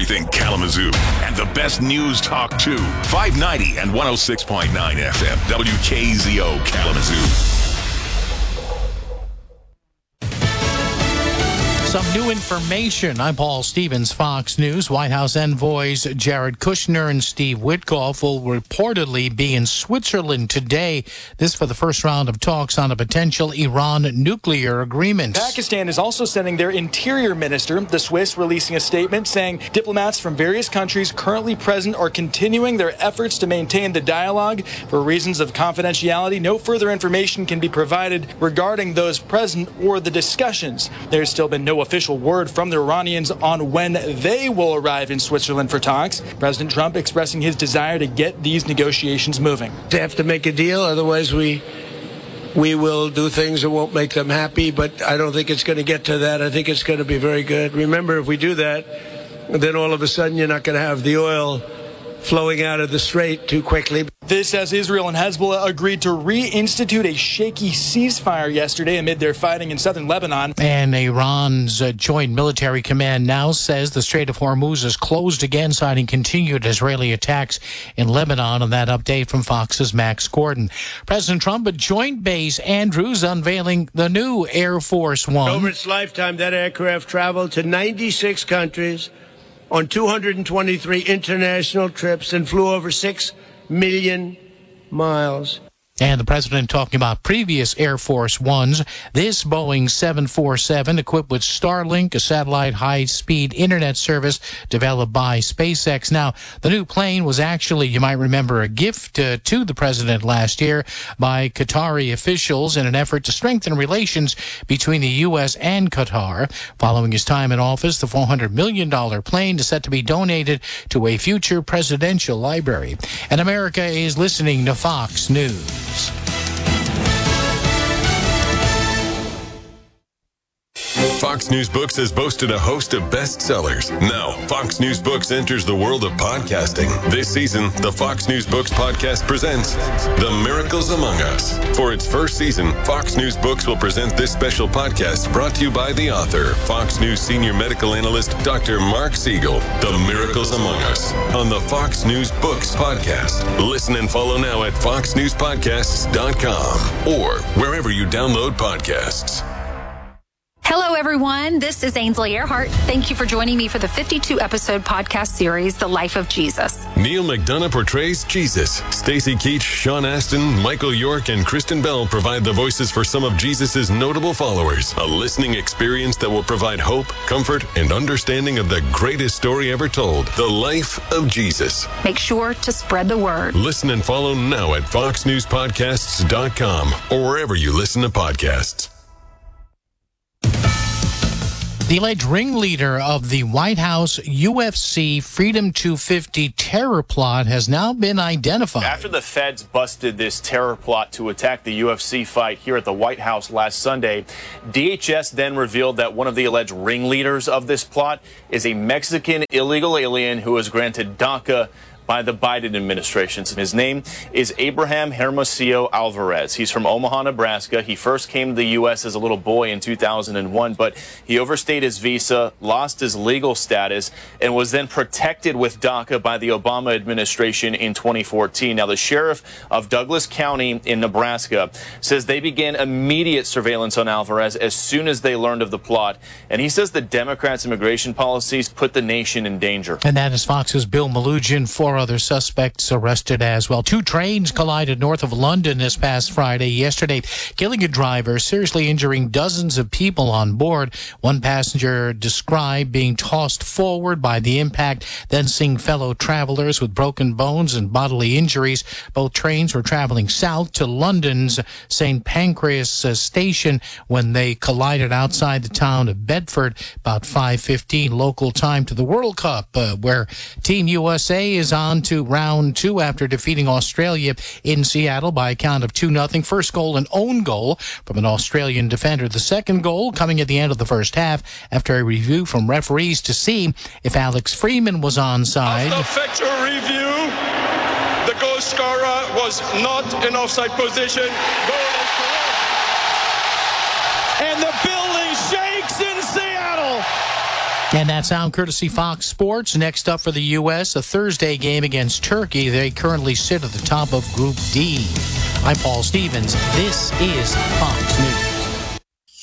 everything Kalamazoo. And the best news talk, too. 590 and 106.9 FM. WKZO Kalamazoo. Some new information. I'm Paul Stevens, Fox News. White House envoys Jared Kushner and Steve Witkoff will reportedly be in Switzerland today. This for the first round of talks on a potential Iran nuclear agreement. Pakistan is also sending their interior minister, the Swiss, releasing a statement saying diplomats from various countries currently present are continuing their efforts to maintain the dialogue. For reasons of confidentiality, no further information can be provided regarding those present or the discussions. There's still been no official word from the Iranians on when they will arrive in Switzerland for talks. President Trump expressing his desire to get these negotiations moving. They have to make a deal, otherwise we will do things that won't make them happy, but I don't think it's going to get to that. I think it's going to be very good. Remember, if we do that, then all of a sudden you're not going to have the oil flowing out of the strait too quickly. This as Israel and Hezbollah agreed to reinstitute a shaky ceasefire yesterday amid their fighting in southern Lebanon. And Iran's Joint Military Command now says the Strait of Hormuz is closed again, citing continued Israeli attacks in Lebanon. And that update from Fox's Max Gordon. President Trump at Joint Base Andrews unveiling the new Air Force One. Over its lifetime, that aircraft traveled to 96 countries on 223 international trips and flew over 6 million miles. And the president talking about previous Air Force Ones. This Boeing 747 equipped with Starlink, a satellite high-speed internet service developed by SpaceX. Now, the new plane was actually, you might remember, a gift to the president last year by Qatari officials in an effort to strengthen relations between the U.S. and Qatar. Following his time in office, the $400 million plane is set to be donated to a future presidential library. And America is listening to Fox News. Fox News Books has boasted a host of bestsellers. Now, Fox News Books enters the world of podcasting. This season, the Fox News Books podcast presents The Miracles Among Us. For its first season, Fox News Books will present this special podcast brought to you by the author, Fox News senior medical analyst, Dr. Mark Siegel. The Miracles Among Us on the Fox News Books podcast. Listen and follow now at foxnewspodcasts.com or wherever you download podcasts. Hello, everyone. This is Ainsley Earhart. Thank you for joining me for the 52-episode podcast series, The Life of Jesus. Neil McDonough portrays Jesus. Stacey Keach, Sean Astin, Michael York, and Kristen Bell provide the voices for some of Jesus' notable followers. A listening experience that will provide hope, comfort, and understanding of the greatest story ever told, The Life of Jesus. Make sure to spread the word. Listen and follow now at foxnewspodcasts.com or wherever you listen to podcasts. The alleged ringleader of the White House UFC Freedom 250 terror plot has now been identified. After the feds busted this terror plot to attack the UFC fight here at the White House last Sunday, DHS then revealed that one of the alleged ringleaders of this plot is a Mexican illegal alien who was granted DACA by the Biden administration. His name is Abraham Hermosillo Alvarez. He's from Omaha, Nebraska. He first came to the U.S. as a little boy in 2001, but he overstayed his visa, lost his legal status, and was then protected with DACA by the Obama administration in 2014. Now, the sheriff of Douglas County in Nebraska says they began immediate surveillance on Alvarez as soon as they learned of the plot, and he says the Democrats' immigration policies put the nation in danger. And that is Fox's Bill Malugin. 4 other suspects arrested as well. 2 trains collided north of London this past Friday yesterday, killing a driver, seriously injuring dozens of people on board. One passenger described being tossed forward by the impact, then seeing fellow travelers with broken bones and bodily injuries. Both trains were traveling south to London's St. Pancras station when they collided outside the town of Bedford about 5:15 local time to the World Cup, where Team USA is on to round 2 after defeating Australia in Seattle by a count of 2-0. First goal, an own goal from an Australian defender. The second goal coming at the end of the first half after a review from referees to see if Alex Freeman was onside. After factual review, the goal scorer was not in offside position. Goal is correct. And the building shakes in Seattle And that sound courtesy Fox Sports. Next up for the U.S., a Thursday game against Turkey. They currently sit at the top of Group D. I'm Paul Stevens. This is Fox News.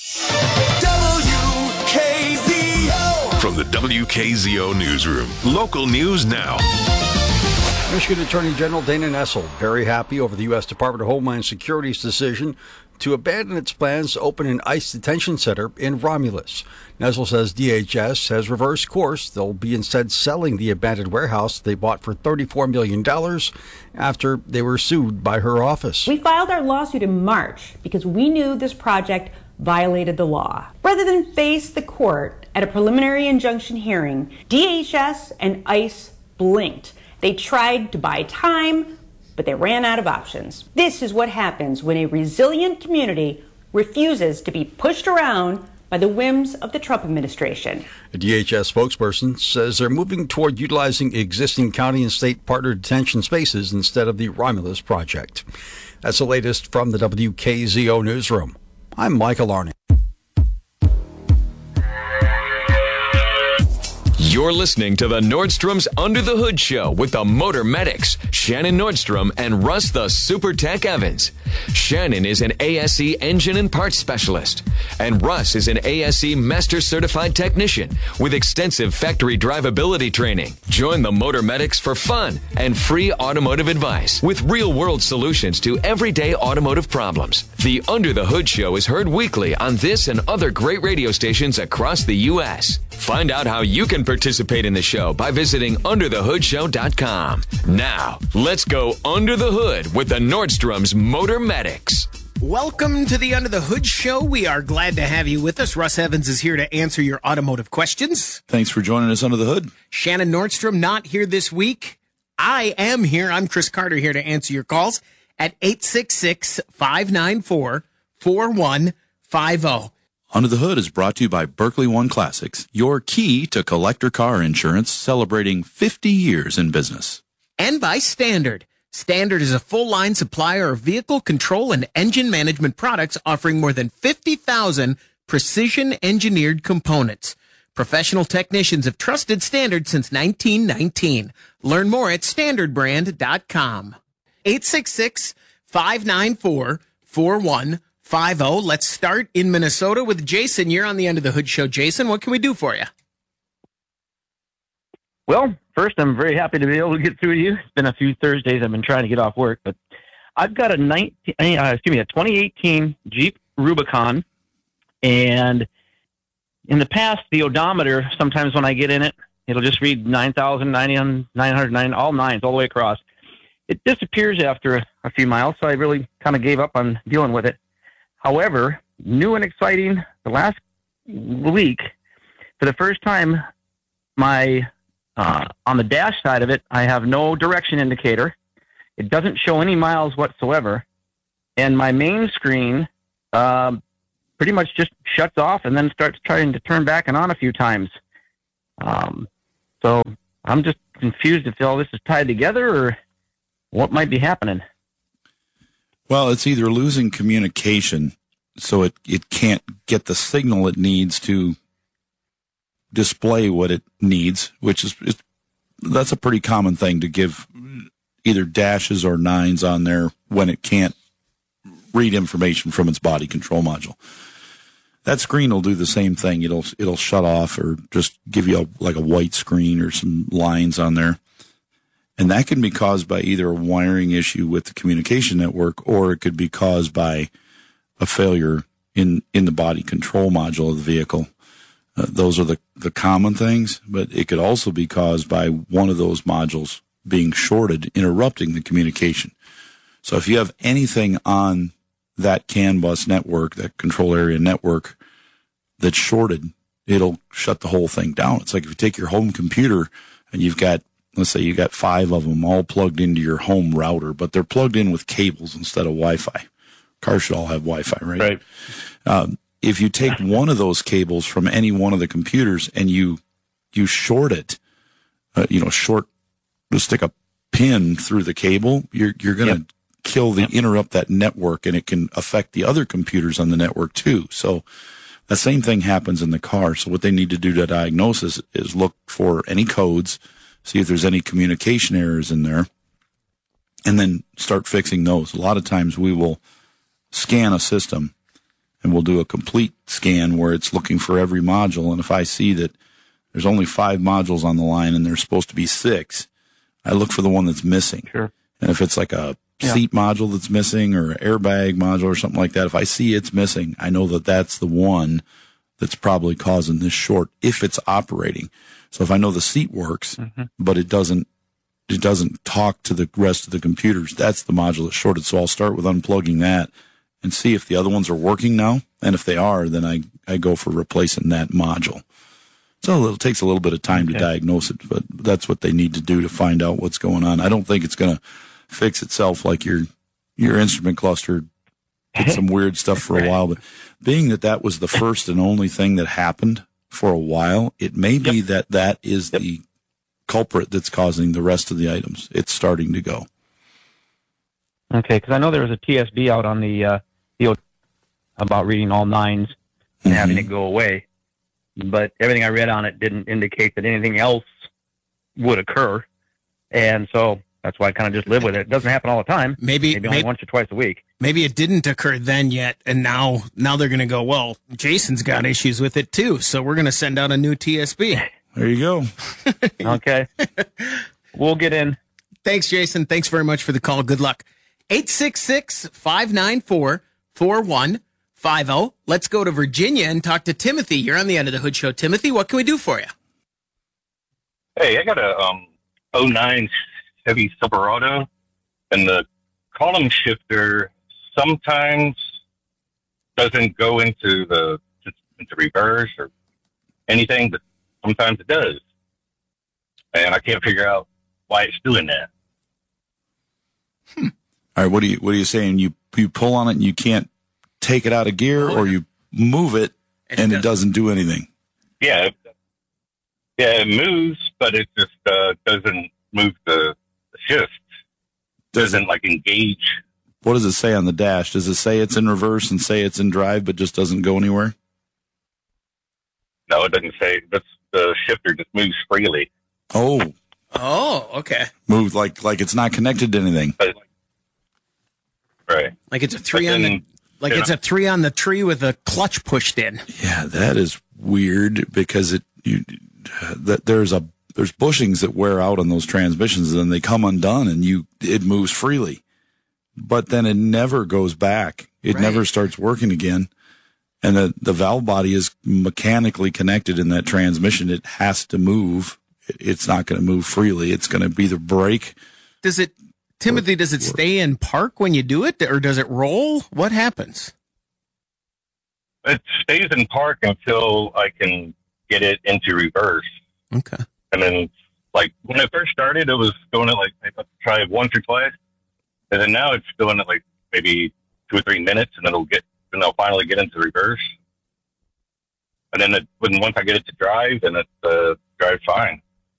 WKZO. From the WKZO Newsroom, local news now. Michigan Attorney General Dana Nessel very happy over the U.S. Department of Homeland Security's decision to abandon its plans to open an ICE detention center in Romulus. Nessel says DHS has reversed course. They'll be instead selling the abandoned warehouse they bought for $34 million after they were sued by her office. We filed our lawsuit in March because we knew this project violated the law. Rather than face the court at a preliminary injunction hearing, DHS and ICE blinked. They tried to buy time, but they ran out of options. This is what happens when a resilient community refuses to be pushed around by the whims of the Trump administration. A DHS spokesperson says they're moving toward utilizing existing county and state partner detention spaces instead of the Romulus project. That's the latest from the WKZO Newsroom. I'm Michael Arney. You're listening to the Nordstrom's Under the Hood Show with the Motor Medics, Shannon Nordstrom and Russ the Super Tech Evans. Shannon is an ASE engine and parts specialist, and Russ is an ASE Master Certified Technician with extensive factory drivability training. Join the Motor Medics for fun and free automotive advice with real-world solutions to everyday automotive problems. The Under the Hood Show is heard weekly on this and other great radio stations across the U.S. Find out how you can participate in the show by visiting underthehoodshow.com. Now, let's go under the hood with the Nordstrom's Motor Medics. Welcome to the Under the Hood Show. We are glad to have you with us. Russ Evans is here to answer your automotive questions. Thanks for joining us under the hood. Shannon Nordstrom not here this week. I am here. I'm Chris Carter here to answer your calls at 866-594-4150. Under the Hood is brought to you by Berkeley One Classics, your key to collector car insurance, celebrating 50 years in business. And by Standard. Standard is a full-line supplier of vehicle control and engine management products offering more than 50,000 precision-engineered components. Professional technicians have trusted Standard since 1919. Learn more at standardbrand.com. 866-594-4150. Let's start in Minnesota with Jason. You're on the Under the Hood Show. Jason, what can we do for you? Well, first, I'm very happy to be able to get through to you. It's been a few Thursdays I've been trying to get off work, but I've got a 2018 Jeep Rubicon, and in the past, the odometer, sometimes when I get in it, it'll just read 9,000, 909, all nines, all the way across. It disappears after a few miles, so I really kind of gave up on dealing with it. However, new and exciting, the last week, for the first time, my on the dash side of it, I have no direction indicator. It doesn't show any miles whatsoever. And my main screen pretty much just shuts off and then starts trying to turn back and on a few times. So I'm just confused if all this is tied together or what might be happening. Well, it's either losing communication, so it can't get the signal it needs to display what it needs, which is that's a pretty common thing to give either dashes or nines on there when it can't read information from its body control module. That screen will do the same thing. It'll shut off or just give you like a white screen or some lines on there. And that can be caused by either a wiring issue with the communication network, or it could be caused by a failure in the body control module of the vehicle. Those are the common things, but it could also be caused by one of those modules being shorted, interrupting the communication. So if you have anything on that CAN bus network, that control area network, that's shorted, it'll shut the whole thing down. It's like if you take your home computer and you've got, let's say you got 5 of them all plugged into your home router, but they're plugged in with cables instead of Wi-Fi. Cars should all have Wi-Fi, right? Right. If you take one of those cables from any one of the computers and you short it, stick a pin through the cable, you're going to interrupt that network, and it can affect the other computers on the network too. So The same thing happens in the car. So what they need to do to diagnose is look for any codes, see if there's any communication errors in there, and then start fixing those. A lot of times we will scan a system and we'll do a complete scan where it's looking for every module. And if I see that there's only 5 modules on the line and there's supposed to be 6, I look for the one that's missing. Sure. And if it's like a seat module that's missing or an airbag module or something like that, if I see it's missing, I know that that's the one that's probably causing this short if it's operating. So if I know the seat works, but it doesn't talk to the rest of the computers, that's the module that's shorted. So I'll start with unplugging that and see if the other ones are working now. And if they are, then I go for replacing that module. So it takes a little bit of time to diagnose it, but that's what they need to do to find out what's going on. I don't think it's going to fix itself like your instrument cluster did some weird stuff for a while. But being that was the first and only thing that happened for a while, it may be that is the culprit that's causing the rest of the items. It's starting to go. Okay, because I know there was a TSB out on the field about reading all 9s and having it go away. But everything I read on it didn't indicate that anything else would occur. And so that's why I kind of just live with it. It doesn't happen all the time. Maybe only once or twice a week. Maybe it didn't occur then yet, and now they're going to go, well, Jason's got issues with it too, so we're going to send out a new TSB. There you go. Okay. We'll get in. Thanks, Jason. Thanks very much for the call. Good luck. 866-594-4150. Let's go to Virginia and talk to Timothy. You're on the End of the Hood Show. Timothy, what can we do for you? Hey, I got a 09 Chevy Silverado, and the column shifter sometimes doesn't go into reverse or anything, but sometimes it does. And I can't figure out why it's doing that. All right, what are you saying? You pull on it and you can't take it out of gear, or you move it and it doesn't do anything? Yeah, it moves, but it just doesn't move the shift. Doesn't like engage. What does it say on the dash? Does it say it's in reverse and say it's in drive, but just doesn't go anywhere? No, it doesn't say. The shifter just moves freely. Oh, okay. Moves like it's not connected to anything. Right. Like it's a 3 on the it's a 3 on the tree with a clutch pushed in. Yeah, that is weird because there's bushings that wear out on those transmissions, and then they come undone, and it moves freely, but then it never goes back. It never starts working again, and the valve body is mechanically connected in that transmission. It has to move. It's not going to move freely. It's going to either break. Timothy, does it stay in park when you do it, or does it roll? What happens? It stays in park until I can get it into reverse. Okay. And then, like, when it first started, it was going at, like, maybe I'll try it once or twice. And then now it's doing it, like, maybe 2 or 3 minutes, and then I'll finally get into reverse. And then once I get it to drive, then it drives fine.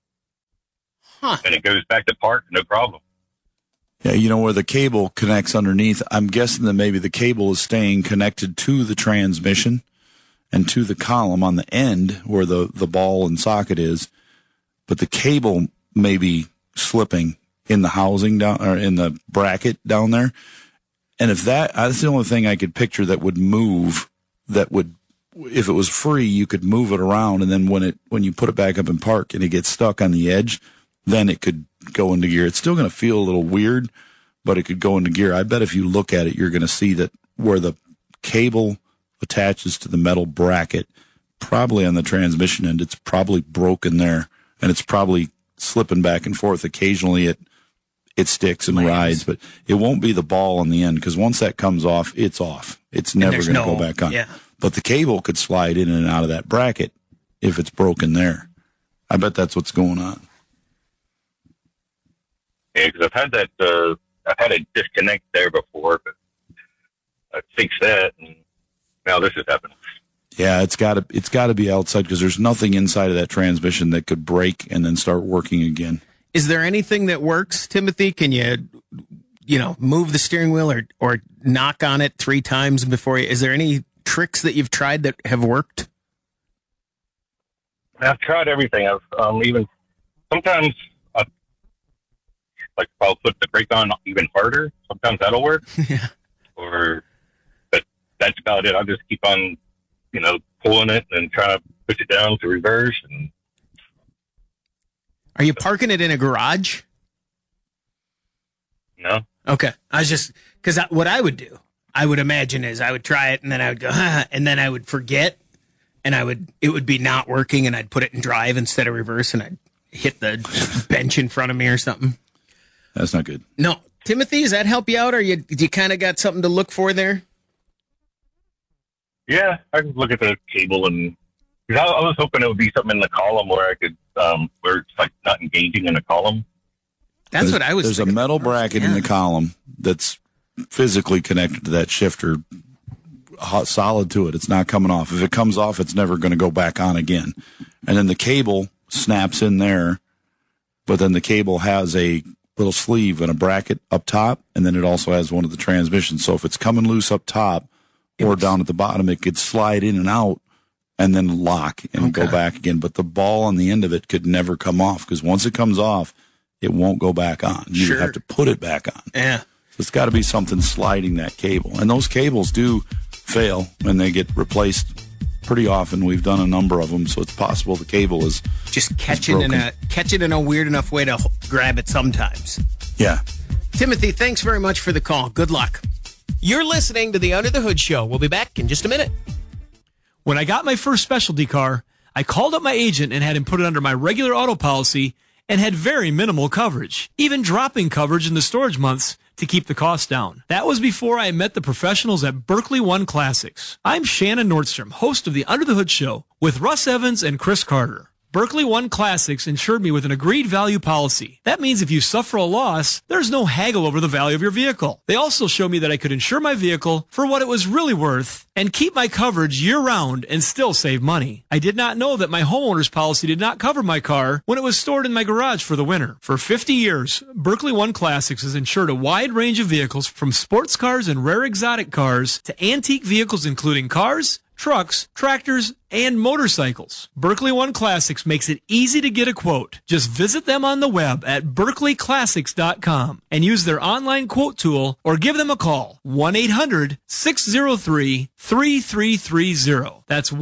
Huh. And it goes back to park, no problem. Yeah, where the cable connects underneath, I'm guessing that maybe the cable is staying connected to the transmission and to the column on the end where the ball and socket is, but the cable may be slipping in the housing down, or in the bracket down there. And if that's the only thing I could picture that would move, if it was free, you could move it around, and then when you put it back up in park and it gets stuck on the edge, then it could go into gear. It's still going to feel a little weird, but it could go into gear. I bet if you look at it, you're going to see that where the cable attaches to the metal bracket, probably on the transmission end, it's probably broken there, and it's probably slipping back and forth. Occasionally it sticks and rides, but it won't be the ball on the end, because once that comes off, it's off. It's never going to go back on. Yeah. But the cable could slide in and out of that bracket if it's broken there. I bet that's what's going on. Yeah, because I've had a disconnect there before, but I fixed that, and now this is happening. Yeah, it's got to be outside, because there's nothing inside of that transmission that could break and then start working again. Is there anything that works, Timothy? Can you move the steering wheel or knock on it 3 times before you? Is there any tricks that you've tried that have worked? I've tried everything. I've even sometimes I'll put the brake on even harder. Sometimes that'll work. Yeah. But that's about it. I'll just keep on, pulling it and trying to push it down to reverse. And are you parking it in a garage? No. Okay. I was just, because what I would do, I would imagine is I would try it and then I would go, and then I would forget and it would be not working and I'd put it in drive instead of reverse and I'd hit the bench in front of me or something. That's not good. No. Timothy, does that help you out or do you kind of got something to look for there? Yeah, I can look at the cable and I was hoping it would be something in the column where I could, where it's like not engaging in a column. That's what I was There's a metal bracket in the column that's physically connected to that shifter, solid to it. It's not coming off. If it comes off, it's never going to go back on again. And then the cable snaps in there, but then the cable has a little sleeve and a bracket up top, and then it also has one of the transmissions. So if it's coming loose up top or down at the bottom, it could slide in and out and then lock and go back again. But the ball on the end of it could never come off because once it comes off, it won't go back on. You have to put it back on. Yeah. So it's got to be something sliding that cable. And those cables do fail and they get replaced pretty often. We've done a number of them, so it's possible the cable is just catch it in a weird enough way to grab it sometimes. Yeah. Timothy, thanks very much for the call. Good luck. You're listening to the Under the Hood Show. We'll be back in just a minute. When I got my first specialty car, I called up my agent and had him put it under my regular auto policy and had very minimal coverage, even dropping coverage in the storage months to keep the cost down. That was before I met the professionals at Berkeley One Classics. I'm Shannon Nordstrom, host of the Under the Hood Show with Russ Evans and Chris Carter. Berkeley One Classics insured me with an agreed value policy. That means if you suffer a loss, there's no haggle over the value of your vehicle. They also showed me that I could insure my vehicle for what it was really worth and keep my coverage year-round and still save money. I did not know that my homeowner's policy did not cover my car when it was stored in my garage for the winter. For 50 years, Berkeley One Classics has insured a wide range of vehicles from sports cars and rare exotic cars to antique vehicles including cars, trucks, tractors, and motorcycles. Berkeley One Classics makes it easy to get a quote. Just visit them on the web at berkeleyclassics.com and use their online quote tool or give them a call. 1-800-603-3330. That's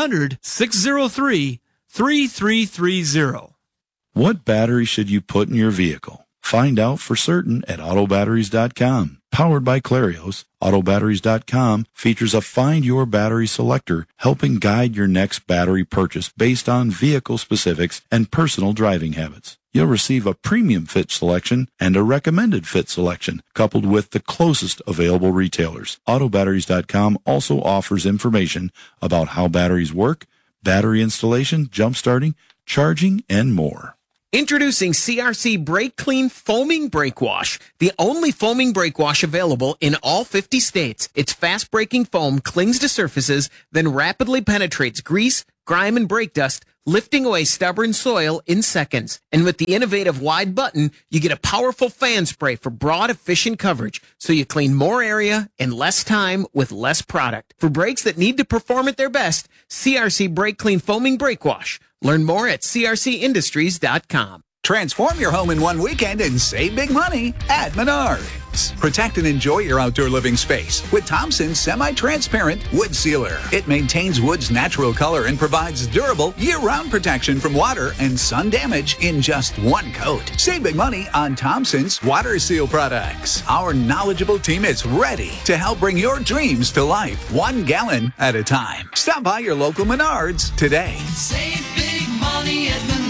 1-800-603-3330. What battery should you put in your vehicle? Find out for certain at autobatteries.com. Powered by Clarios, autobatteries.com features a Find Your Battery selector helping guide your next battery purchase based on vehicle specifics and personal driving habits. You'll receive a premium fit selection and a recommended fit selection, coupled with the closest available retailers. Autobatteries.com also offers information about how batteries work, battery installation, jump starting, charging, and more. Introducing CRC Brake Clean Foaming Brake Wash, the only foaming brake wash available in all 50 states. Its fast-breaking foam clings to surfaces, then rapidly penetrates grease, grime, and brake dust, lifting away stubborn soil in seconds. And with the innovative wide button, you get a powerful fan spray for broad, efficient coverage, so you clean more area in less time with less product. For brakes that need to perform at their best, CRC Brake Clean Foaming Brake Wash. Learn more at crcindustries.com. Transform your home in one weekend and save big money at Menards. Protect and enjoy your outdoor living space with Thompson's semi-transparent wood sealer. It maintains wood's natural color and provides durable year-round protection from water and sun damage in just one coat. Save big money on Thompson's water seal products. Our knowledgeable team is ready to help bring your dreams to life, 1 gallon at a time. Stop by your local Menards today. Save big money at Menards.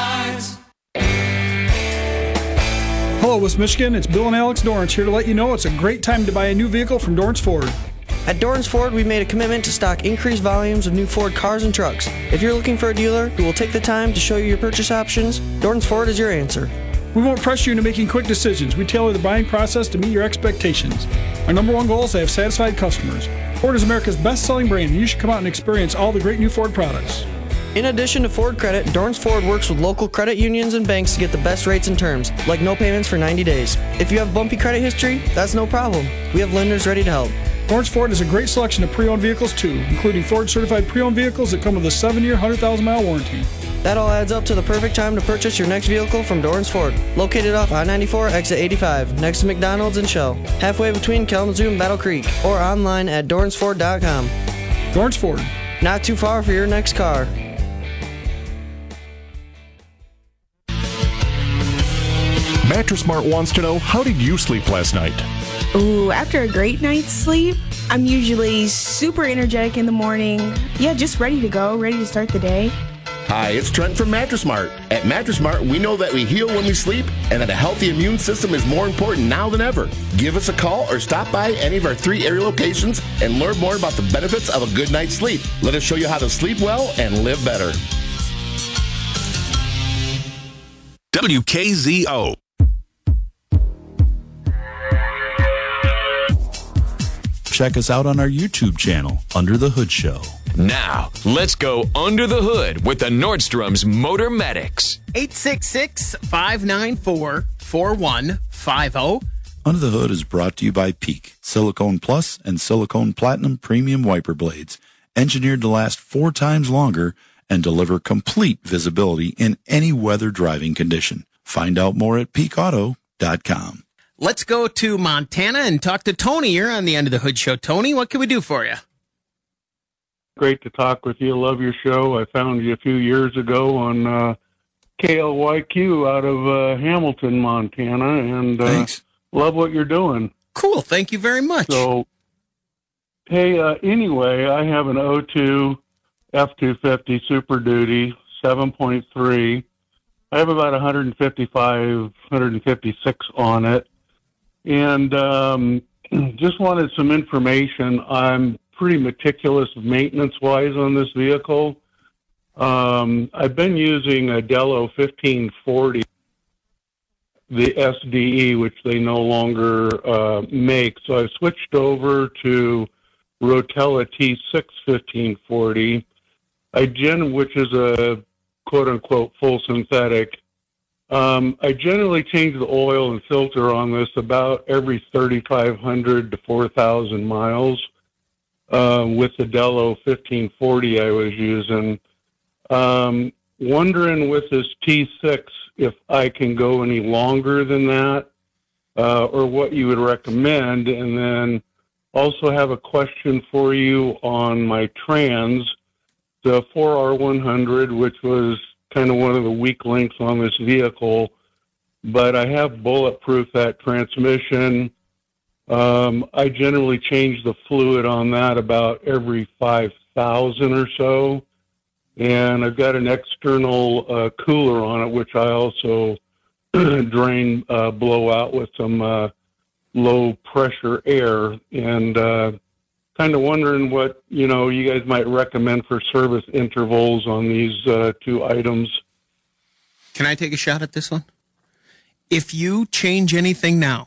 Hello, West Michigan. It's Bill and Alex Dorrance here to let you know it's a great time to buy a new vehicle from Dorrance Ford. At Dorrance Ford, we've made a commitment to stock increased volumes of new Ford cars and trucks. If you're looking for a dealer who will take the time to show you your purchase options, Dorrance Ford is your answer. We won't pressure you into making quick decisions. We tailor the buying process to meet your expectations. Our number one goal is to have satisfied customers. Ford is America's best-selling brand, and you should come out and experience all the great new Ford products. In addition to Ford Credit, Dorrance Ford works with local credit unions and banks to get the best rates and terms, like no payments for 90 days. If you have bumpy credit history, that's no problem. We have lenders ready to help. Dorrance Ford has a great selection of pre-owned vehicles too, including Ford-certified pre-owned vehicles that come with a 7-year, 100,000-mile warranty. That all adds up to the perfect time to purchase your next vehicle from Dorrance Ford, located off I-94, exit 85, next to McDonald's and Shell, halfway between Kalamazoo and Battle Creek, or online at DorranceFord.com. Dorrance Ford. Not too far for your next car. Mattress Mart wants to know, how did you sleep last night? Ooh, after a great night's sleep, I'm usually super energetic in the morning. Yeah, just ready to go, ready to start the day. Hi, it's Trent from Mattress Mart. At Mattress Mart, we know that we heal when we sleep and that a healthy immune system is more important now than ever. Give us a call or stop by any of our 3 area locations and learn more about the benefits of a good night's sleep. Let us show you how to sleep well and live better. WKZO. Check us out on our YouTube channel, Under the Hood Show. Now, let's go under the hood with the Nordstrom's Motor Medics. 866-594-4150. Under the Hood is brought to you by Peak, Silicone Plus and Silicone Platinum Premium Wiper Blades, engineered to last 4 times longer and deliver complete visibility in any weather driving condition. Find out more at peakauto.com. Let's go to Montana and talk to Tony. You're on the End of the Hood Show. Tony, what can we do for you? Great to talk with you. Love your show. I found you a few years ago on KLYQ out of Hamilton, Montana, and love what you're doing. Cool. Thank you very much. So, hey, anyway, I have an 02 F-250 Super Duty 7.3. I have about 155, 156 on it. And just wanted some information. I'm pretty meticulous maintenance-wise on this vehicle. I've been using a Dello 1540, the SDE, which they no longer make. So I've switched over to Rotella T6 1540, which is a quote-unquote full synthetic. I generally change the oil and filter on this about every 3,500 to 4,000 miles. With the Dello 1540 I was using. Wondering with this T6 if I can go any longer than that, or what you would recommend. And then also have a question for you on my trans, the 4R100, which was kind of one of the weak links on this vehicle, but I have bulletproof that transmission. I generally change the fluid on that about every 5,000 or so, and I've got an external cooler on it, which I also drain, blow out with some low pressure air, and kind of wondering what you guys might recommend for service intervals on these 2 items. Can I take a shot at this one? If you change anything now,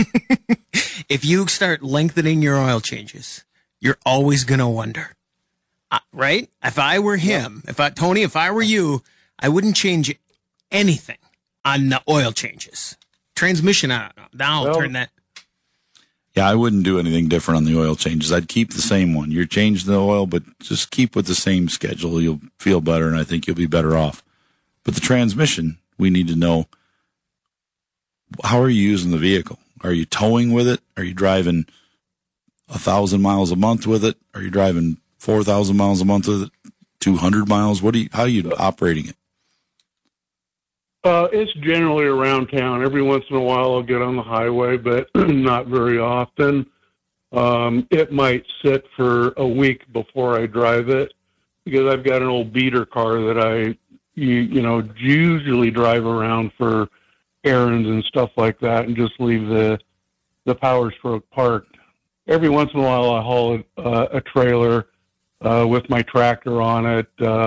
if you start lengthening your oil changes, you're always going to wonder, right? If I were him, if I were you, I wouldn't change anything on the oil changes. Transmission, I don't know. Now I'll turn that. Yeah, I wouldn't do anything different on the oil changes. I'd keep the same one. You're changing the oil, but just keep with the same schedule. You'll feel better, and I think you'll be better off. But the transmission, we need to know, how are you using the vehicle? Are you towing with it? Are you driving 1,000 miles a month with it? Are you driving 4,000 miles a month with it? 200 miles? How are you operating it? It's generally around town. Every once in a while I'll get on the highway, but not very often. It might sit for a week before I drive it because I've got an old beater car that I usually drive around for errands and stuff like that and just leave the Power Stroke parked. Every once in a while I haul a trailer with my tractor on it.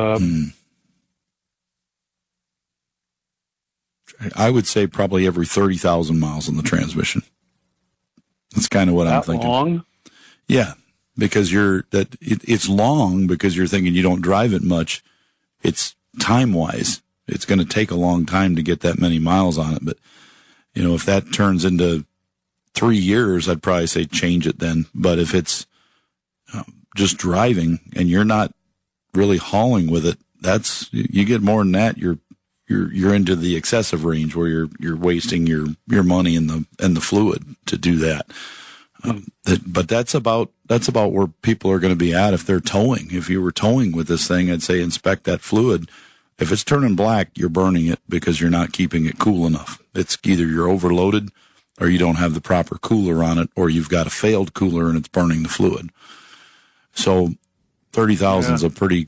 I would say probably every 30,000 miles on the transmission. That's kind of what I'm thinking. Long? Yeah, because it's long because you're thinking you don't drive it much. it's time-wise, it's going to take a long time to get that many miles on it. But, if that turns into 3 years, I'd probably say change it then. But if it's just driving and you're not really hauling with it, you get more than that. You're into the excessive range where you're wasting your money and the fluid to do that. But that's about where people are going to be at if they're towing. If you were towing with this thing, I'd say inspect that fluid. If it's turning black, you're burning it because you're not keeping it cool enough. It's either you're overloaded or you don't have the proper cooler on it, or you've got a failed cooler and it's burning the fluid. So 30,000 is a pretty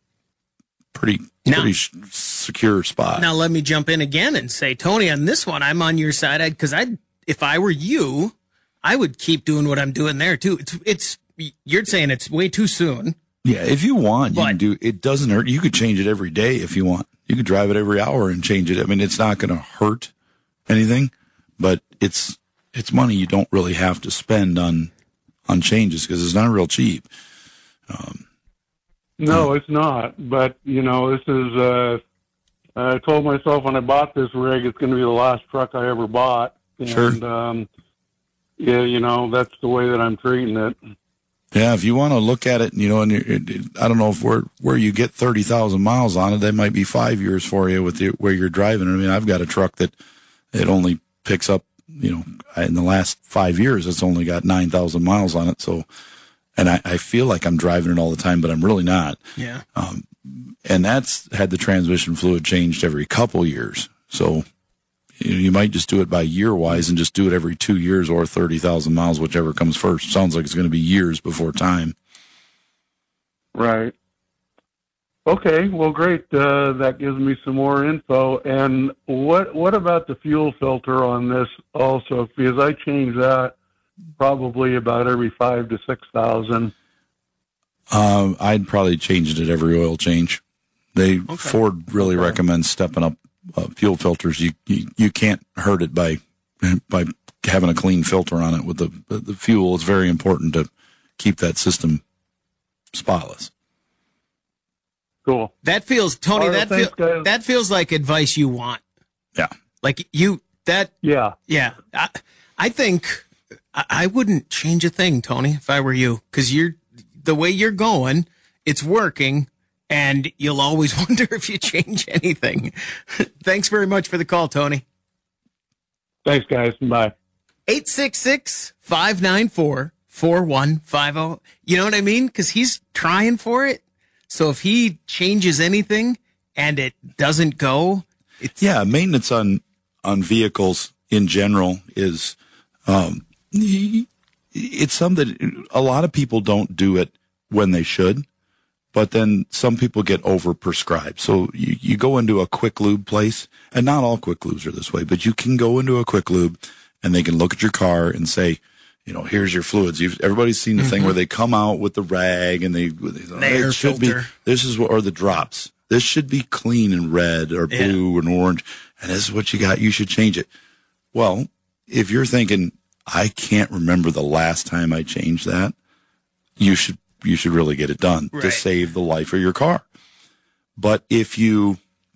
secure spot. Now let me jump in again and say, Tony, on this one, I'm on your side because if I were you, I would keep doing what I'm doing there too. You're saying it's way too soon. Yeah, if you want, you can do. It doesn't hurt. You could change it every day if you want. You could drive it every hour and change it. I mean, it's not going to hurt anything, but it's money you don't really have to spend on changes because it's not real cheap. No, it's not. But this is. I told myself when I bought this rig, it's going to be the last truck I ever bought. And, sure. Yeah, that's the way that I'm treating it. Yeah, if you want to look at it, and I don't know if where you get 30,000 miles on it, that might be 5 years for you with where you're driving. I mean, I've got a truck that it only picks up, in the last 5 years, it's only got 9,000 miles on it. So, and I feel like I'm driving it all the time, but I'm really not. Yeah. And that's had the transmission fluid changed every couple years. So, you might just do it by year-wise and just do it every 2 years or 30,000 miles, whichever comes first. Sounds like it's going to be years before time. Right. Okay, well, great. That gives me some more info. And what about the fuel filter on this also? Because I change that probably about every 5,000 to 6,000. I'd probably change it at every oil change. Ford really recommends stepping up fuel filters. You can't hurt it by having a clean filter on it with the fuel. It's very important to keep that system spotless. Cool. That feels, Tony, right, that feels like advice you want. Yeah. Like Yeah. Yeah. I think I wouldn't change a thing, Tony, if I were you, because the way you're going, it's working. And you'll always wonder if you change anything. Thanks very much for the call, Tony. Thanks, guys. Bye. 866-594-4150. You know what I mean? Because he's trying for it. So if he changes anything and it doesn't go, maintenance on vehicles in general is it's something a lot of people don't do it when they should. But then some people get overprescribed. So you go into a quick lube place, and not all quick lubes are this way, but you can go into a quick lube and they can look at your car and say, here's your fluids. Everybody's seen the thing where they come out with the rag and air filter. Or the drops. This should be clean and red or blue and orange. And this is what you got. You should change it. Well, if you're thinking, I can't remember the last time I changed that, you should really get it done to save the life of your car. But if you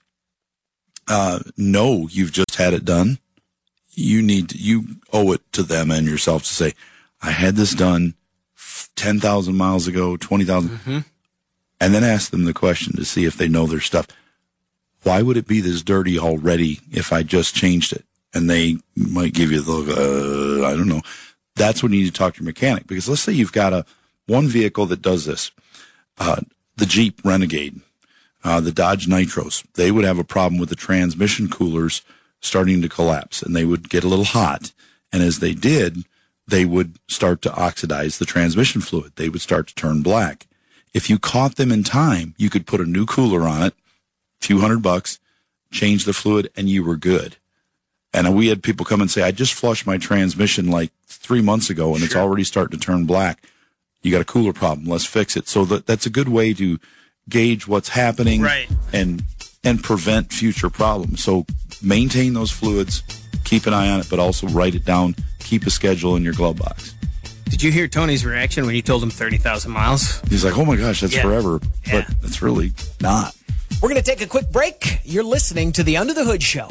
know you've just had it done, you owe it to them and yourself to say, I had this done 10,000 miles ago, 20,000, and then ask them the question to see if they know their stuff. Why would it be this dirty already if I just changed it? And they might give you the look, I don't know. That's when you need to talk to your mechanic, because let's say you've got one vehicle that does this, the Jeep Renegade, the Dodge Nitros. They would have a problem with the transmission coolers starting to collapse, and they would get a little hot. And as they did, they would start to oxidize the transmission fluid. They would start to turn black. If you caught them in time, you could put a new cooler on it, a few $100, change the fluid, and you were good. And we had people come and say, I just flushed my transmission like 3 months ago, and it's already starting to turn black. You got a cooler problem. Let's fix it. So that's a good way to gauge what's happening and prevent future problems. So maintain those fluids, keep an eye on it, but also write it down. Keep a schedule in your glove box. Did you hear Tony's reaction when you told him 30,000 miles? He's like, oh my gosh, that's forever. But it's really not. We're going to take a quick break. You're listening to the Under the Hood Show.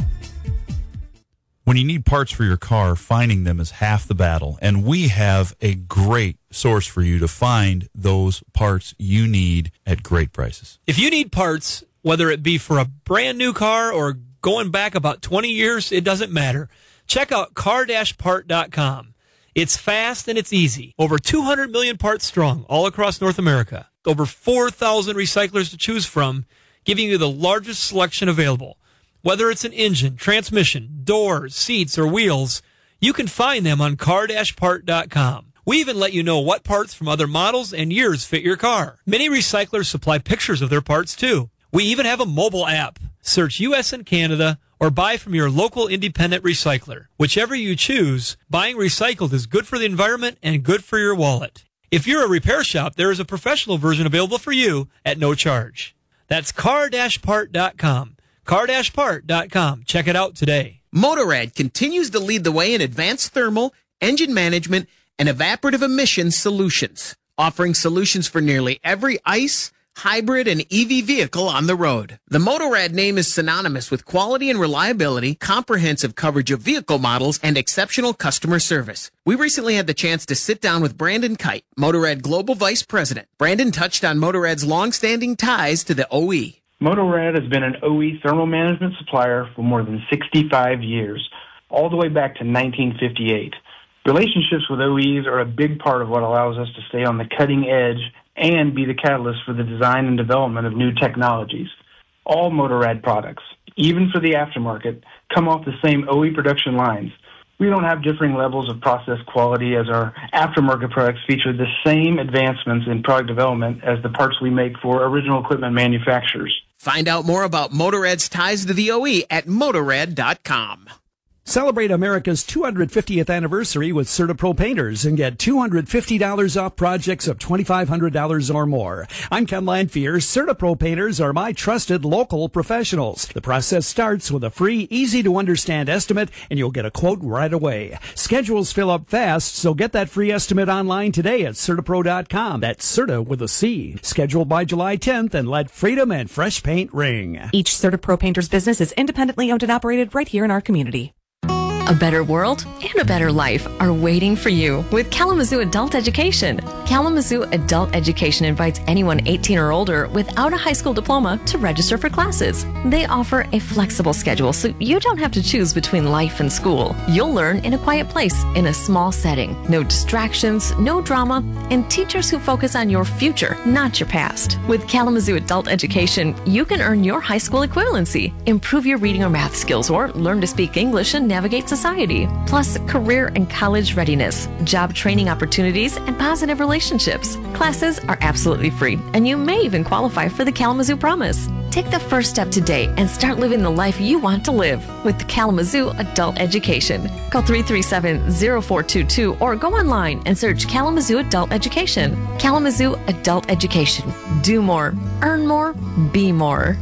When you need parts for your car, finding them is half the battle. And we have a great source for you to find those parts you need at great prices. If you need parts, whether it be for a brand new car or going back about 20 years, it doesn't matter. Check out car-part.com. It's fast and it's easy. Over 200 million parts strong all across North America. Over 4,000 recyclers to choose from, giving you the largest selection available. Whether it's an engine, transmission, doors, seats, or wheels, you can find them on car-part.com. We even let you know what parts from other models and years fit your car. Many recyclers supply pictures of their parts, too. We even have a mobile app. Search U.S. and Canada or buy from your local independent recycler. Whichever you choose, buying recycled is good for the environment and good for your wallet. If you're a repair shop, there is a professional version available for you at no charge. That's car-part.com. car-part.com. Check it out today. Motorrad continues to lead the way in advanced thermal, engine management, and evaporative emissions solutions, offering solutions for nearly every ICE, hybrid, and EV vehicle on the road. The Motorrad name is synonymous with quality and reliability, comprehensive coverage of vehicle models, and exceptional customer service. We recently had the chance to sit down with Brandon Kite, Motorrad Global Vice President. Brandon touched on Motorrad's long-standing ties to the OE. Motorrad has been an OE thermal management supplier for more than 65 years, all the way back to 1958. Relationships with OEs are a big part of what allows us to stay on the cutting edge and be the catalyst for the design and development of new technologies. All Motorrad products, even for the aftermarket, come off the same OE production lines. We don't have differing levels of process quality, as our aftermarket products feature the same advancements in product development as the parts we make for original equipment manufacturers. Find out more about Motorrad's ties to the OE at motorrad.com. Celebrate America's 250th anniversary with CertaPro Painters and get $250 off projects of $2,500 or more. I'm Ken Lanphier. CertaPro Painters are my trusted local professionals. The process starts with a free, easy-to-understand estimate, and you'll get a quote right away. Schedules fill up fast, so get that free estimate online today at CertaPro.com. That's Certa with a C. Scheduled by July 10th, and let freedom and fresh paint ring. Each CertaPro Painters business is independently owned and operated right here in our community. A better world and a better life are waiting for you with Kalamazoo Adult Education. Kalamazoo Adult Education invites anyone 18 or older without a high school diploma to register for classes. They offer a flexible schedule so you don't have to choose between life and school. You'll learn in a quiet place, in a small setting. No distractions, no drama, and teachers who focus on your future, not your past. With Kalamazoo Adult Education, you can earn your high school equivalency, improve your reading or math skills, or learn to speak English and navigate society, plus career and college readiness, job training opportunities, and positive relationships. Classes are absolutely free, and you may even qualify for the Kalamazoo Promise. Take the first step today and start living the life you want to live with Kalamazoo Adult Education. Call 337-0422 or go online and search Kalamazoo Adult Education. Kalamazoo Adult Education. Do more, earn more, be more.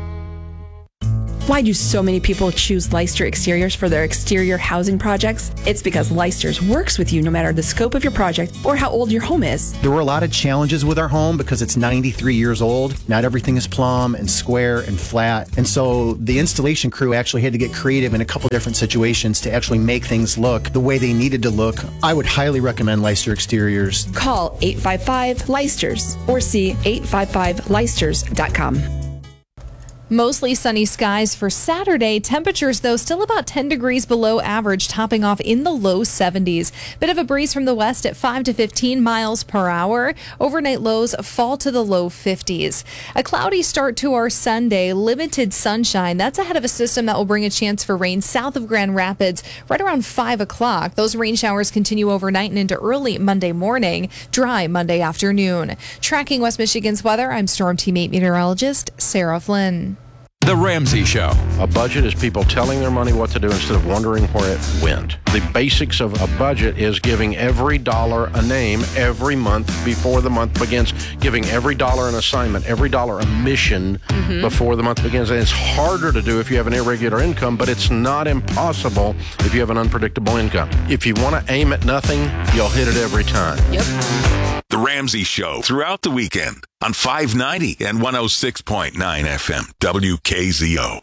Why do so many people choose Leister Exteriors for their exterior housing projects? It's because Leister's works with you no matter the scope of your project or how old your home is. There were a lot of challenges with our home because it's 93 years old. Not everything is plumb and square and flat. And so the installation crew actually had to get creative in a couple different situations to actually make things look the way they needed to look. I would highly recommend Leister Exteriors. Call 855-Leisters or see 855leisters.com. Mostly sunny skies for Saturday. Temperatures, though, still about 10 degrees below average, topping off in the low 70s. Bit of a breeze from the west at 5 to 15 miles per hour. Overnight lows fall to the low 50s. A cloudy start to our Sunday. Limited sunshine. That's ahead of a system that will bring a chance for rain south of Grand Rapids right around 5 o'clock. Those rain showers continue overnight and into early Monday morning. Dry Monday afternoon. Tracking West Michigan's weather, I'm Storm Team 8 meteorologist Sarah Flynn. The Ramsey Show. A budget is people telling their money what to do instead of wondering where it went. The basics of a budget is giving every dollar a name every month before the month begins, giving every dollar an assignment, every dollar a mission before the month begins. And it's harder to do if you have an irregular income, but it's not impossible if you have an unpredictable income. If you want to aim at nothing, you'll hit it every time. Yep. The Ramsey Show throughout the weekend on 590 and 106.9 FM WKZO.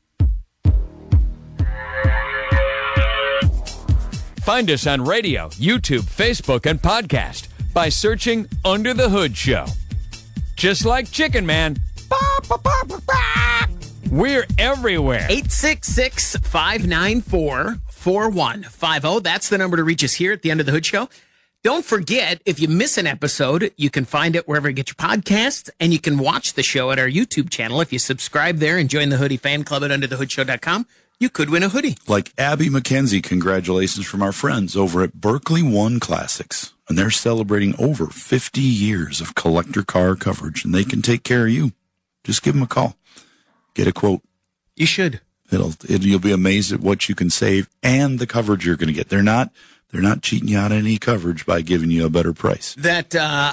Find us on radio, YouTube, Facebook, and podcast by searching Under the Hood Show. Just like Chicken Man, we're everywhere. 866-594-4150. That's the number to reach us here at the Under the Hood Show. Don't forget, if you miss an episode, you can find it wherever you get your podcasts, and you can watch the show at our YouTube channel. If you subscribe there and join the Hoodie Fan Club at UnderTheHoodShow.com, you could win a hoodie. Like Abby McKenzie, congratulations from our friends over at Berkeley One Classics. And they're celebrating over 50 years of collector car coverage, and they can take care of you. Just give them a call. Get a quote. You should. You'll be amazed at what you can save and the coverage you're going to get. They're not cheating you out of any coverage by giving you a better price. That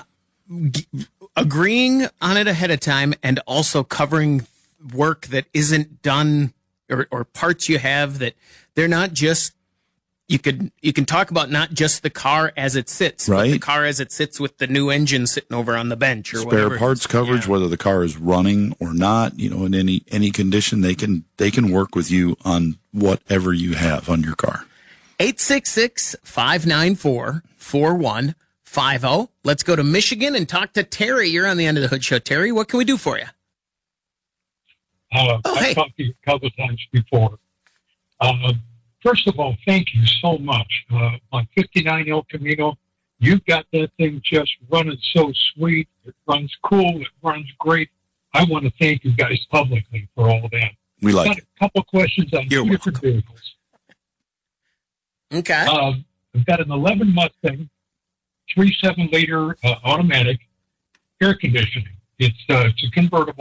agreeing on it ahead of time and also covering work that isn't done or parts you have that they're not just, you can talk about not just the car as it sits, right? But the car as it sits with the new engine sitting over on the bench or whatever. Spare parts coverage, whether the car is running or not, in any condition, they can work with you on whatever you have on your car. 866-594-4150. Let's go to Michigan and talk to Terry. You're on the End of the Hood Show. Terry, what can we do for you? I've talked to you a couple of times before. First of all, thank you so much. On 59 El Camino, you've got that thing just running so sweet. It runs cool. It runs great. I want to thank you guys publicly for all of that. We like I've got a couple of questions on two different vehicles. Okay. I've got an 11 Mustang, 3.7-liter automatic, air conditioning. It's a convertible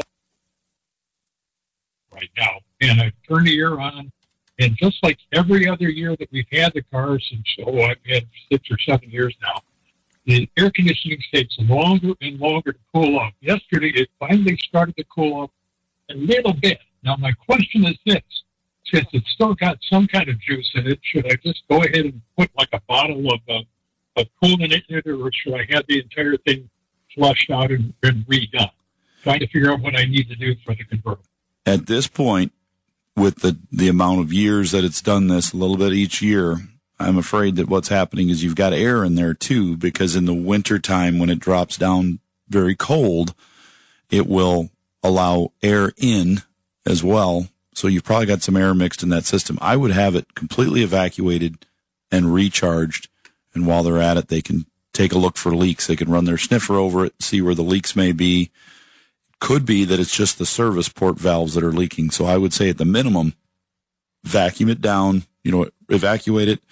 right now, and I turned the air on, and just like every other year that we've had the car since, I've had 6 or 7 years now, the air conditioning takes longer and longer to cool off. Yesterday, it finally started to cool off a little bit. Now, my question is this. Since it's still got some kind of juice in it, should I just go ahead and put like a bottle of coolant in it, or should I have the entire thing flushed out and redone? Trying to figure out what I need to do for the convertible. At this point, with the amount of years that it's done this, a little bit each year, I'm afraid that what's happening is you've got air in there too, because in the winter time when it drops down very cold, it will allow air in as well. So you've probably got some air mixed in that system. I would have it completely evacuated and recharged. And while they're at it, they can take a look for leaks. They can run their sniffer over it, see where the leaks may be. Could be that it's just the service port valves that are leaking. So I would say at the minimum, vacuum it down, evacuate it,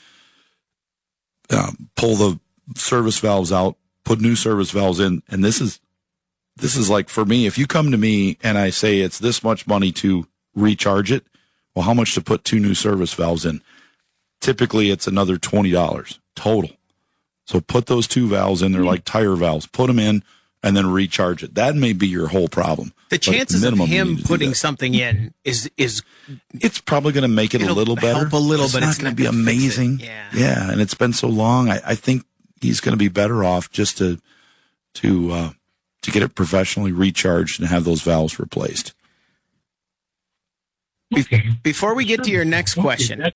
pull the service valves out, put new service valves in. And this is like, for me, if you come to me and I say it's this much money to recharge it, well, how much to put 2 new service valves in? Typically, it's another $20 total. So put those 2 valves in there like tire valves, put them in, and then recharge it. That may be your whole problem. The chances of him putting something in is it's probably going to make it a little better. Help a little, it's but not it's going to be amazing. Yeah, and it's been so long. I think he's going to be better off just to get it professionally recharged and have those valves replaced. Before we get to your next question, I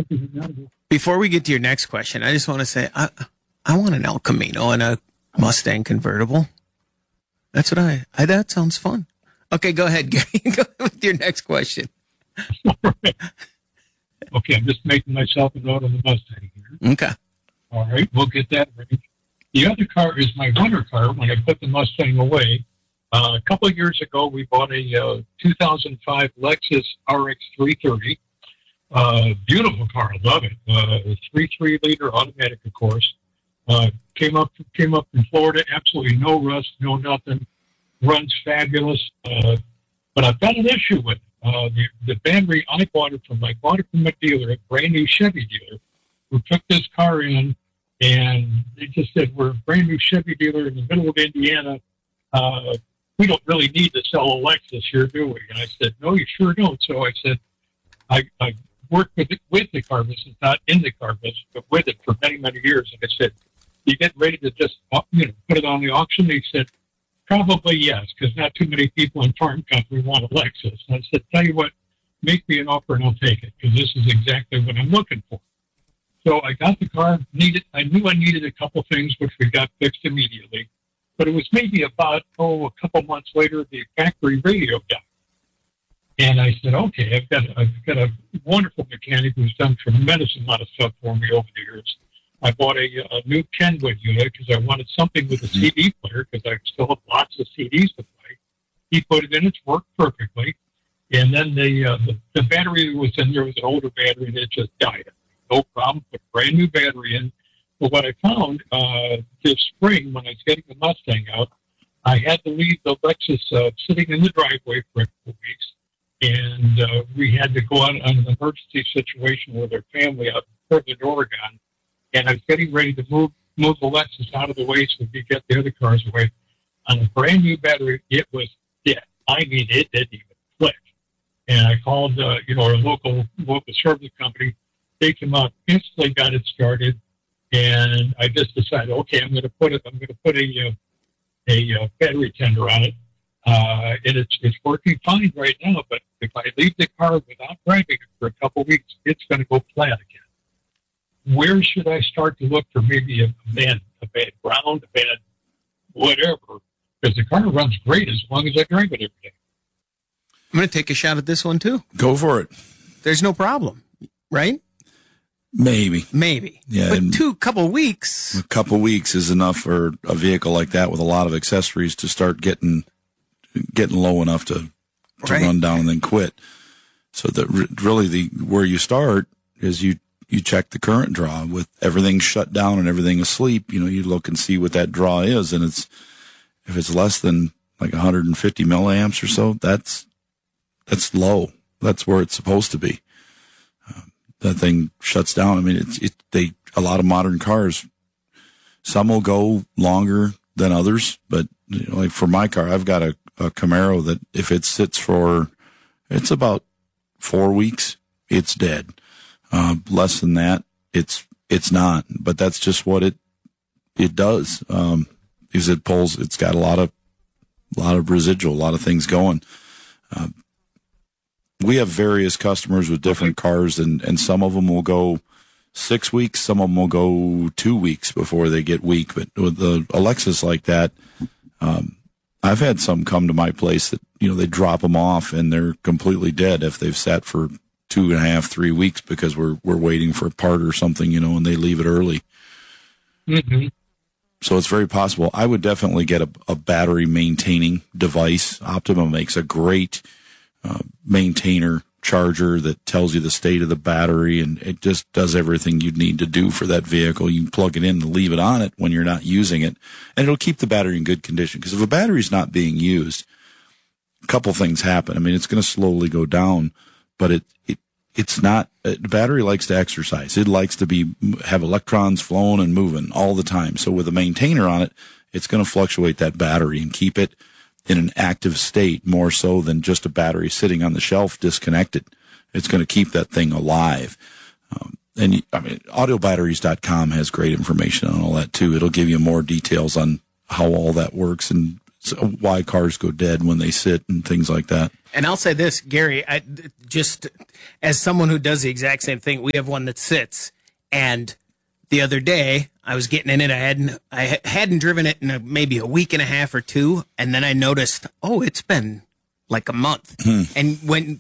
just want to say I want an El Camino and a Mustang convertible. That's what that sounds fun. Okay, go ahead, Gary. Go with your next question. Okay, I'm just making myself a note on the Mustang here. Okay. All right, we'll get that ready. The other car is my runner car when I put the Mustang away. A couple of years ago, we bought a 2005 Lexus RX 330. Beautiful car, I love it. 3.3-liter automatic, of course. Came up from Florida, absolutely no rust, no nothing. Runs fabulous. But I've got an issue with it. The battery, I bought it from a dealer, a brand new Chevy dealer, who took this car in, and they just said, we're a brand new Chevy dealer in the middle of Indiana. We don't really need to sell a Lexus here, do we? And I said, no, you sure don't. So I said, I worked with the car business, not in the car business, but with it for many, many years. And I said, you get ready to just, put it on the auction? They said, probably yes, because not too many people in farm country want a Lexus. And I said, tell you what, make me an offer and I'll take it, because this is exactly what I'm looking for. So I got the car. I knew I needed a couple things, which we got fixed immediately. But it was maybe about, a couple months later, the factory radio died. And I said, okay, I've got a wonderful mechanic who's done tremendous amount of stuff for me over the years. I bought a new Kenwood unit because I wanted something with a CD player, because I still have lots of CDs to play. He put it in, it's worked perfectly. And then the battery was in there was an older battery, and it just died. No problem, put a brand new battery in. But what I found this spring, when I was getting the Mustang out, I had to leave the Lexus sitting in the driveway for a couple weeks. And we had to go out on an emergency situation with our family out in Portland, Oregon. And I was getting ready to move the Lexus out of the way so we could get the other cars away. On a brand new battery, it was dead. I mean, it didn't even click. And I called, our local service company. They came out, instantly got it started. And I just decided, okay, I'm going to put a battery tender on it. And it's working fine right now, but if I leave the car without driving it for a couple of weeks, it's going to go flat again. Where should I start to look for maybe a bad ground, a bad whatever? Because the car runs great as long as I drive it every day. I'm going to take a shot at this one too. Go for it. There's no problem, right? Maybe. Yeah. But a couple weeks. A couple weeks is enough for a vehicle like that with a lot of accessories to start getting low enough to run down and then quit. So that really where you start is you check the current draw with everything shut down and everything asleep. You look and see what that draw is, and if it's less than like 150 milliamps or so, that's low. That's where it's supposed to be. That thing shuts down. I mean, a lot of modern cars, some will go longer than others, but like for my car, I've got a Camaro that if it sits it's about 4 weeks, it's dead. Less than that, it's not, but that's just what it does. Because it's got a lot of residual, a lot of things going. We have various customers with different cars, and some of them will go 6 weeks, some of them will go 2 weeks before they get weak. But with the Lexus like that, I've had some come to my place that, they drop them off and they're completely dead if they've sat for 2.5, 3 weeks because we're waiting for a part or something, and they leave it early. Mm-hmm. So it's very possible. I would definitely get a battery maintaining device. Optima makes a great maintainer charger that tells you the state of the battery, and it just does everything you'd need to do for that vehicle. You can plug it in and leave it on it when you're not using it, and it'll keep the battery in good condition. Because if a battery's not being used, a couple things happen. I mean, it's going to slowly go down, but it's not. The battery likes to exercise. It likes to have electrons flowing and moving all the time. So with a maintainer on it, it's going to fluctuate that battery and keep it in an active state more so than just a battery sitting on the shelf disconnected. It's going to keep that thing alive. Autobatteries.com has great information on all that too. It'll give you more details on how all that works and why cars go dead when they sit and things like that. And I'll say this, Gary, just as someone who does the exact same thing, we have one that sits, and the other day I was getting in it. I hadn't driven it in maybe a week and a half or two, and then I noticed, it's been like a month. And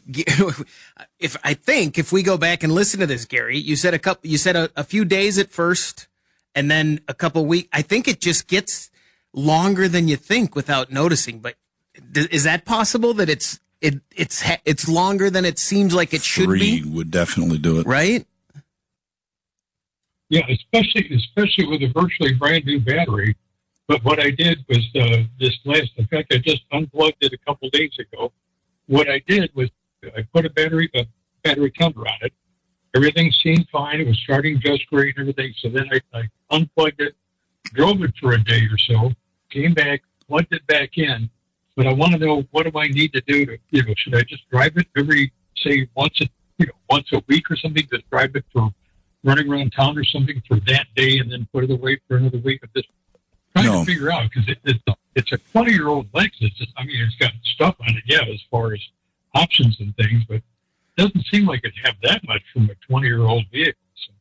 if we go back and listen to this, Gary, you said a few days at first, and then a couple weeks. I think it just gets longer than you think without noticing. But is that possible that it's longer than it seems like it should be? 3 would definitely do it, right? Yeah, especially with a virtually brand new battery. But what I did was in fact, I just unplugged it a couple days ago. What I did was I put a battery tender on it. Everything seemed fine. It was starting just great and everything. So then I unplugged it, drove it for a day or so, came back, plugged it back in. But I want to know, what do I need to do to, should I just drive it every, say, once a week or something? Just drive it for running around town or something for that day and then put it away for another week? I'm just trying to figure out, because it's a 20-year-old Lexus. It's got stuff on it, yeah, as far as options and things, but it doesn't seem like it'd have that much from a 20-year-old vehicle. So.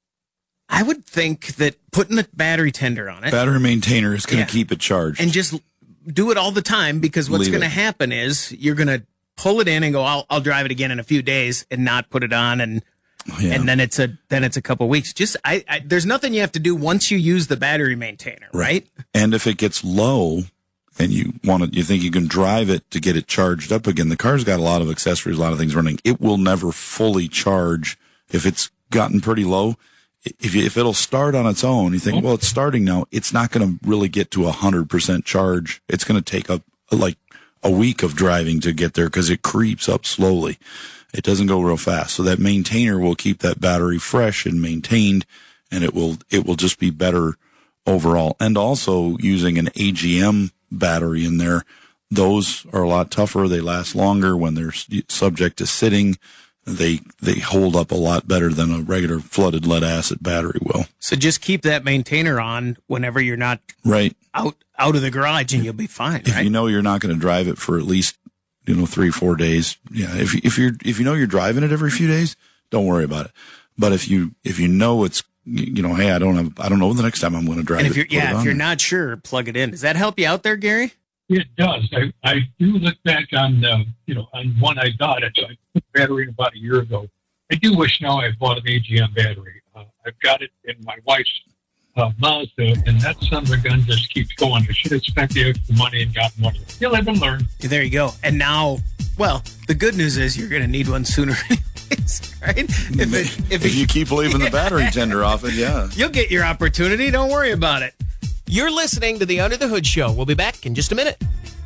I would think that putting a battery tender on it, battery maintainer, is going to keep it charged, and just do it all the time, because what's going to happen is you're going to pull it in and go, I'll drive it again in a few days, and not put it on, and then it's a couple weeks. Just there's nothing you have to do once you use the battery maintainer, right? And if it gets low and you think you can drive it to get it charged up again, the car's got a lot of accessories, a lot of things running. It will never fully charge if it's gotten pretty low. If it'll start on its own, you think, well, it's starting now. It's not going to really get to 100% charge. It's going to take a week of driving to get there, because it creeps up slowly. It doesn't go real fast. So that maintainer will keep that battery fresh and maintained, and it will just be better overall. And also using an AGM battery in there, those are a lot tougher. They last longer when they're subject to sitting. They hold up a lot better than a regular flooded lead acid battery will. So just keep that maintainer on whenever you're not out of the garage, and you'll be fine. If you know you're not going to drive it for at least 3-4 days, if you know you're driving it every few days, don't worry about it. But if you know it's hey, I don't know the next time I'm going to drive it. If you're not sure, plug it in. Does that help you out there, Gary? It does. I do look back on on one I got. I put the battery in about a year ago. I do wish now I bought an AGM battery. I've got it in my wife's Mazda, and that son of a gun just keeps going. I should have spent the extra money and gotten one of them. You'll live and learn. There you go. And now, well, the good news is you're going to need one sooner anyways, right? If you keep leaving the battery tender off it, you'll get your opportunity. Don't worry about it. You're listening to the Under the Hood Show. We'll be back in just a minute.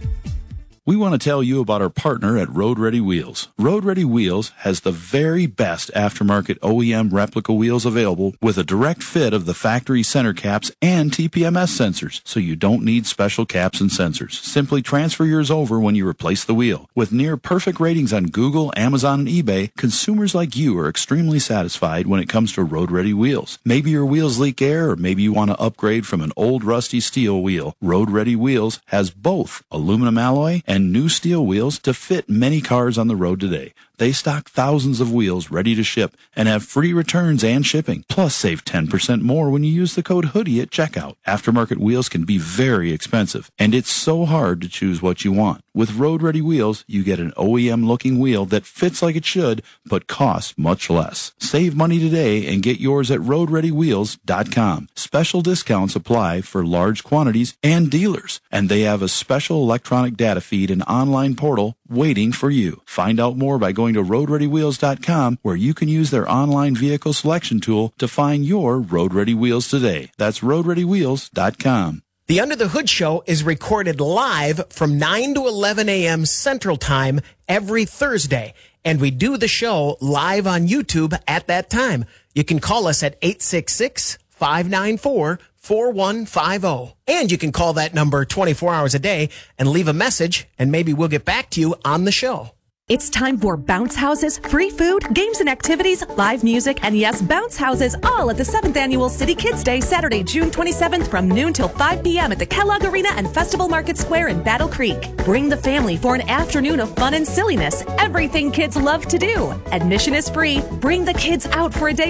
We want to tell you about our partner at Road Ready Wheels. Road Ready Wheels has the very best aftermarket OEM replica wheels available, with a direct fit of the factory center caps and TPMS sensors, so you don't need special caps and sensors. Simply transfer yours over when you replace the wheel. With near perfect ratings on Google, Amazon, and eBay, consumers like you are extremely satisfied when it comes to Road Ready Wheels. Maybe your wheels leak air, or maybe you want to upgrade from an old rusty steel wheel. Road Ready Wheels has both aluminum alloy and new steel wheels to fit many cars on the road today. They stock thousands of wheels ready to ship and have free returns and shipping. Plus, save 10% more when you use the code HOODIE at checkout. Aftermarket wheels can be very expensive, and it's so hard to choose what you want. With Road Ready Wheels, you get an OEM-looking wheel that fits like it should, but costs much less. Save money today and get yours at RoadReadyWheels.com. Special discounts apply for large quantities and dealers, and they have a special electronic data feed and online portal waiting for you. Find out more by going to RoadReadyWheels.com, where you can use their online vehicle selection tool to find your Road Ready wheels today. That's RoadReadyWheels.com. The Under the Hood Show is recorded live from 9 to 11 a.m. Central Time every Thursday, and we do the show live on YouTube at that time. You can call us at 866-594-4150. And you can call that number 24 hours a day and leave a message, and maybe we'll get back to you on the show. It's time for bounce houses, free food, games and activities, live music, and yes, bounce houses all at the 7th Annual City Kids Day, Saturday, June 27th from noon till 5 p.m. at the Kellogg Arena and Festival Market Square in Battle Creek. Bring the family for an afternoon of fun and silliness, everything kids love to do. Admission is free. Bring the kids out for a day